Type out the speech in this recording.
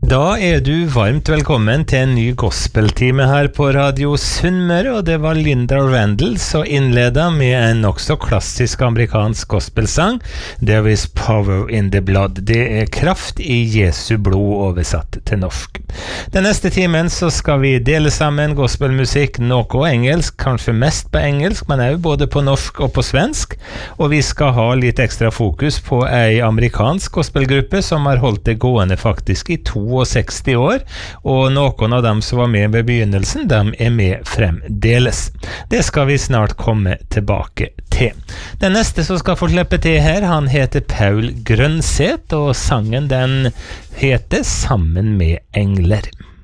Da du varmt velkommen til en ny gospeltime her på Radio Sunnmøre, og det var Linda Randall som innledet med en også klassisk amerikansk gospelsang. There is power in the blood. Det kraft i Jesu blod oversatt til norsk. Den neste timen så skal vi dele sammen gospelmusikk, noe engelsk, kanskje mest på engelsk, men også både på norsk og på svensk. Og vi skal ha litt ekstra fokus på en amerikansk gospelgruppe som har holdt det gående faktisk i 62 år, og noen av dem som var med ved begynnelsen, de med fremdeles. Det skal vi snart komme tilbake til. Den neste som skal få slippe til her, han heter Paul Grønset, og sangen den heter Sammen med engler.